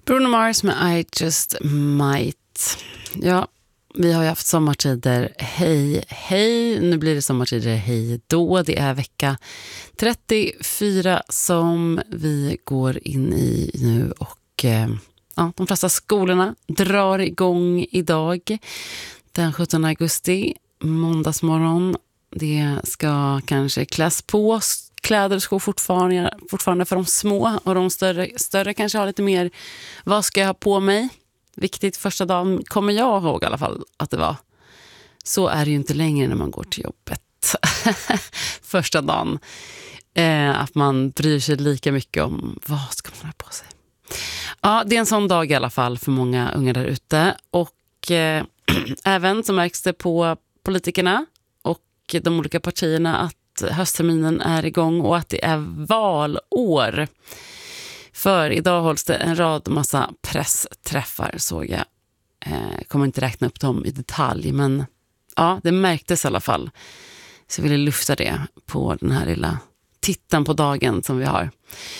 Bruno Mars med I Just Might. Ja, vi har ju haft sommartider. Hej. Nu blir det sommartider. Hej då. Det är vecka 34 som vi går in i nu. Och de flesta skolorna drar igång idag. Den 17 augusti, måndagsmorgon. Det ska kanske kläs på kläder och skor fortfarande för de små, och de större kanske har lite mer, vad ska jag ha på mig? Viktigt första dagen, kommer jag ihåg i alla fall att det var. Så är det ju inte längre när man går till jobbet. Första dagen. Att man bryr sig lika mycket om vad ska man ha på sig. Ja, det är en sån dag i alla fall för många unga där ute. Och även så märks det på politikerna och de olika partierna att höstterminen är igång och att det är valår. För idag hålls det en massa pressträffar, såg jag. Kommer inte räkna upp dem i detalj, men ja, det märktes i alla fall. Så jag ville lyfta det på den här lilla titeln på dagen som vi har.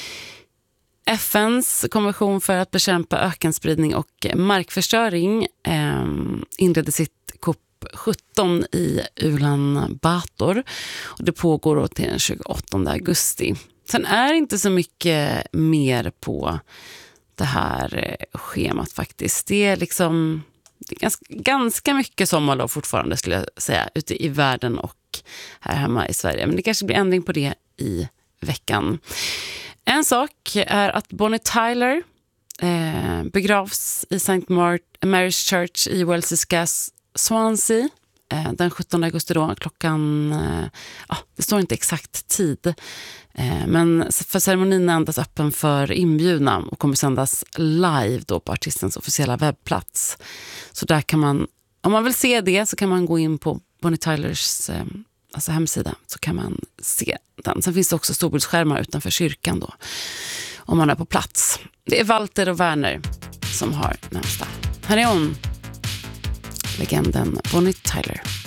FNs konvention för att bekämpa ökenspridning och markförstöring inledde sitt COP17 i Ulan Bator, och det pågår då till den 28 augusti. Sen är det inte så mycket mer på det här schemat faktiskt. Det är liksom ganska mycket sommarlov fortfarande, skulle jag säga, ute i världen och här hemma i Sverige. Men det kanske blir ändring på det i veckan. En sak är att Bonnie Tyler begravs i St. Mary's Church i Welsieska Swansea den 17 augusti då, klockan, det står inte exakt tid, men för ceremonin är endast öppen för inbjudna och kommer sändas live då på artistens officiella webbplats. Så där kan man, om man vill se det, så kan man gå in på Bonnie Tylers hemsida, så kan man se den. Sen finns det också storbildsskärmar utanför kyrkan då, om man är på plats. Det är Walter och Werner som har namnsdag. Här är hon, legenden Bonnie Tyler.